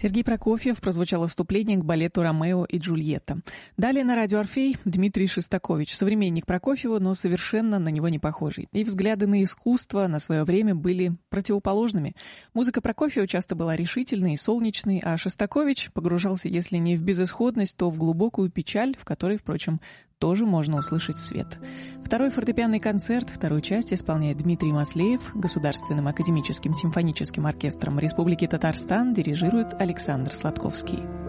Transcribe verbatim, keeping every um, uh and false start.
Сергей Прокофьев, прозвучало вступление к балету «Ромео и Джульетта». Далее на радио «Орфей» Дмитрий Шостакович, современник Прокофьева, но совершенно на него не похожий. И взгляды на искусство на свое время были противоположными. Музыка Прокофьева часто была решительной и солнечной, а Шостакович погружался, если не в безысходность, то в глубокую печаль, в которой, впрочем, тоже можно услышать свет. Второй фортепианный концерт, вторую часть исполняет Дмитрий Маслеев, Государственным академическим симфоническим оркестром Республики Татарстан дирижирует Александр Сладковский.